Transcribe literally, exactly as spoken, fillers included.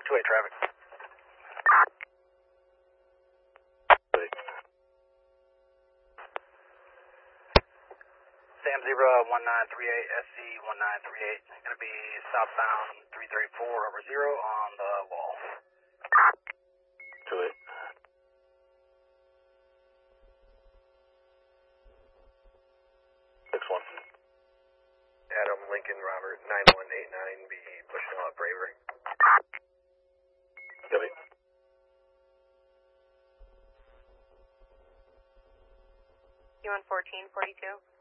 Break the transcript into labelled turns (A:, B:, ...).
A: two eight traffic. Sam Zebra one nine three eight, S C one nine three eight. Going to be southbound three thirty-four over zero on the wall.
B: two eight. six one.
A: Adam Lincoln Robert nine one eight nine, be pushing out Bravery.
B: Copy.
C: You on fourteen forty-two?